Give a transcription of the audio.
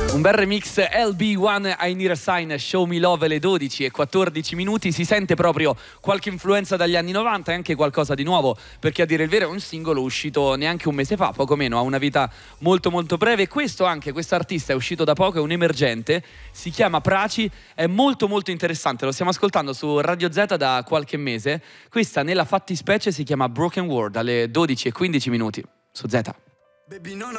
Un bel remix LB1 I Need a Sign, Show Me Love, alle 12 e 14 minuti. Si sente proprio qualche influenza dagli anni 90 e anche qualcosa di nuovo, perché a dire il vero è un singolo uscito neanche un mese fa, poco meno, ha una vita molto molto breve. Questo artista è uscito da poco, è un emergente, si chiama Praci, è molto molto interessante, lo stiamo ascoltando su Radio Z da qualche mese. Questa nella fattispecie si chiama Broken World, alle 12 e 15 minuti su Z. Baby, no,